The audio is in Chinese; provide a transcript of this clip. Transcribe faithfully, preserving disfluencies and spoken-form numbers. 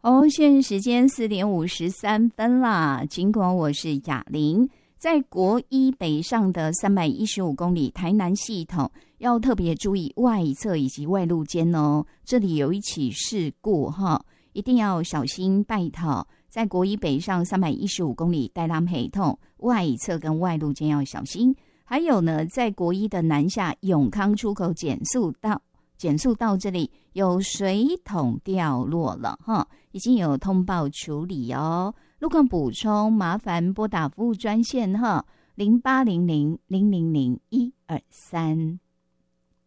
哦，现在时间四点五十三分啦。尽管我是雅玲，在国一北上的三百一十五公里台南系统，要特别注意外侧以及外路间哦。这里有一起事故哈，一定要小心拜讨。在国一北上三百一十五公里台南系统外侧跟外路间要小心。还有呢，在国一的南下永康出口减速道。减速到这里有水桶掉落了哈，已经有通报处理哦。路况补充，麻烦拨打服务专线哈，零八零零零零零一二三。